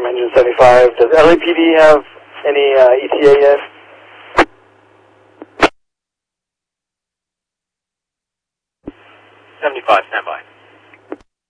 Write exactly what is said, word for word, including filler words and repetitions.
Engine seventy-five. Does L A P D have any uh, E T A yet? seventy-five, stand by.